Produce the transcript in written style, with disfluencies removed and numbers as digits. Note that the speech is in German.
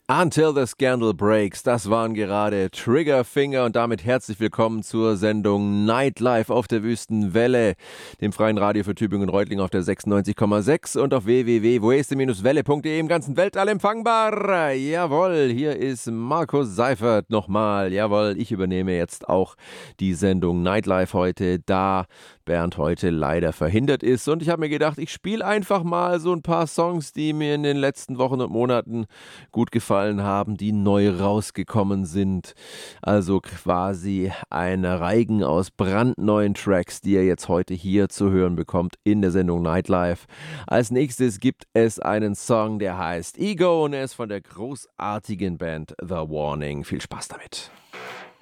Until the Scandal Breaks, das waren gerade Triggerfinger und damit herzlich willkommen zur Sendung Nightlife auf der Wüstenwelle, dem freien Radio für Tübingen und Reutlingen auf der 96,6 und auf www.woeste-welle.de im ganzen Weltall empfangbar. Jawohl, hier ist Markus Seifert nochmal. Jawohl, ich übernehme jetzt auch die Sendung Nightlife heute, da Bernd heute leider verhindert ist. Und ich habe mir gedacht, ich spiele einfach mal so ein paar Songs, die mir in den letzten Wochen und Monaten gut gefallen haben, die neu rausgekommen sind. Also quasi ein Reigen aus brandneuen Tracks, die ihr jetzt heute hier zu hören bekommt in der Sendung Nightlife. Als nächstes gibt es einen Song, der heißt Ego und er ist von der großartigen Band The Warning. Viel Spaß damit.